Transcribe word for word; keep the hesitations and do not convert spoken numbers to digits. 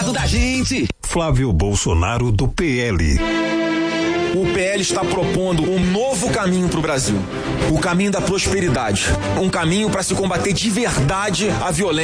lado da gente. Flávio Bolsonaro do P L. O P L está propondo um novo caminho para o Brasil. O caminho da prosperidade. Um caminho para se combater de verdade a violência.